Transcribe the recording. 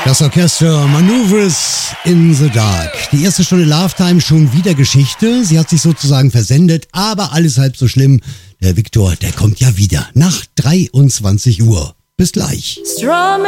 Das Orchester Maneuvers in the Dark. Die erste Stunde Love Time schon wieder Geschichte. Sie hat sich sozusagen versendet, aber alles halb so schlimm. Der Viktor, der kommt ja wieder nach 23 Uhr. Bis gleich.